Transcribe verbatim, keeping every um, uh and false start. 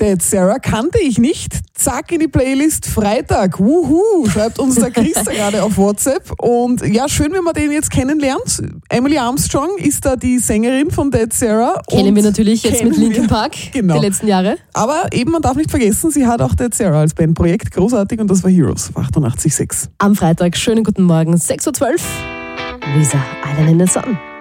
Dead Sarah kannte ich nicht. Zack in die Playlist Freitag. Wuhu, schreibt uns der Christa gerade auf WhatsApp. Und ja, schön, wenn man den jetzt kennenlernt. Emily Armstrong ist da die Sängerin von Dead Sarah. Kennen wir natürlich jetzt mit Linkin Park, genau. Die letzten Jahre. Aber eben, man darf nicht vergessen, sie hat auch Dead Sarah als Bandprojekt. Großartig, und das war Heroes auf achtundachtzig Komma sechs. Am Freitag, schönen guten Morgen, sechs Uhr zwölf. Lisa, Island in the Sun.